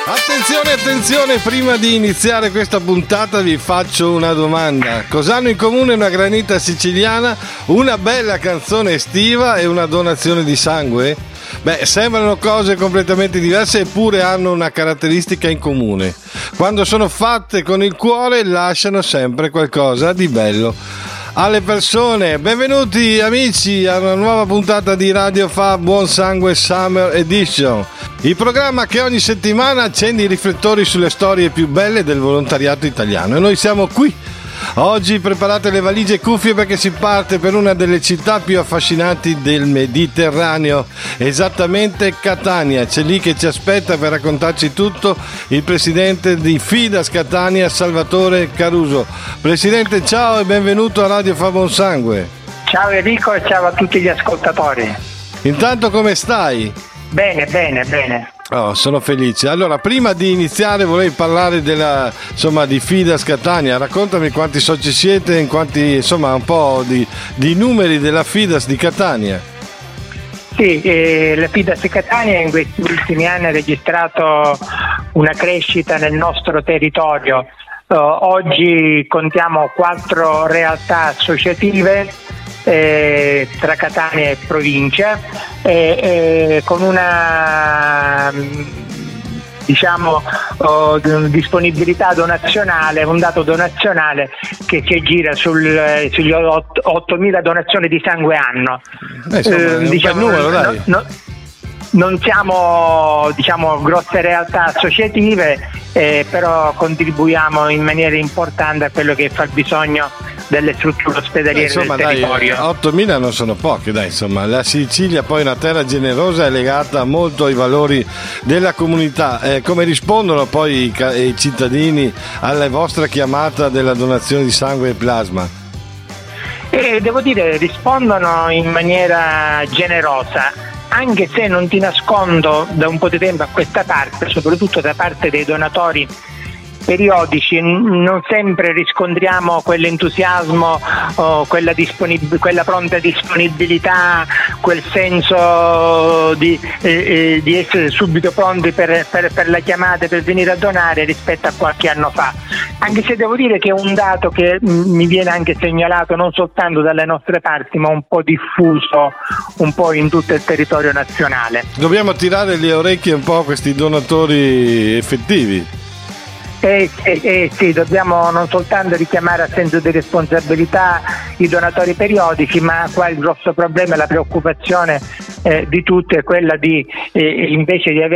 Attenzione, attenzione, prima di iniziare questa puntata vi faccio una domanda. Cosa hanno in comune una granita siciliana, una bella canzone estiva e una donazione di sangue? Beh, sembrano cose completamente diverse eppure hanno una caratteristica in comune. Quando sono fatte con il cuore lasciano sempre qualcosa di bello alle persone. Benvenuti amici a una nuova puntata di Radio Fa Buon Sangue Summer Edition, il programma che ogni settimana accende i riflettori sulle storie più belle del volontariato italiano. E noi siamo qui. Oggi preparate le valigie e cuffie perché si parte per una delle città più affascinanti del Mediterraneo, esattamente Catania. C'è lì che ci aspetta per raccontarci tutto il presidente di Fidas Catania, Salvatore Caruso. Presidente, ciao e benvenuto a Radio Fa Buon Sangue. Ciao Enrico e ciao a tutti gli ascoltatori. Intanto come stai? Bene, bene, bene. Oh, sono felice. Allora, prima di iniziare vorrei parlare di Fidas Catania. Raccontami quanti soci siete, un po' di numeri della Fidas di Catania. Sì, la Fidas Catania in questi ultimi anni ha registrato una crescita nel nostro territorio. Oggi contiamo 4 realtà associative tra Catania e provincia, con una disponibilità donazionale, un dato donazionale che si aggira sugli 8.000 donazioni di sangue anno. Numero, dai. Non siamo grosse realtà associative, però contribuiamo in maniera importante a quello che fa il bisogno delle strutture ospedaliere del territorio. 8.000 non sono poche, dai, insomma. La Sicilia poi è una terra generosa e legata molto ai valori della comunità. Come rispondono poi i cittadini alla vostra chiamata della donazione di sangue e plasma? Devo dire, rispondono in maniera generosa, anche se non ti nascondo, da un po' di tempo a questa parte, soprattutto da parte dei donatori periodici, non sempre riscontriamo quell'entusiasmo, quella pronta disponibilità, quel senso di essere subito pronti per la chiamata, per venire a donare rispetto a qualche anno fa. Anche se devo dire che è un dato che mi viene anche segnalato non soltanto dalle nostre parti, ma un po' diffuso un po' in tutto il territorio nazionale. Dobbiamo tirare le orecchie un po' a questi donatori effettivi. Sì, dobbiamo non soltanto richiamare al senso di responsabilità i donatori periodici, ma qua il grosso problema e la preoccupazione di tutti è quella di invece di avere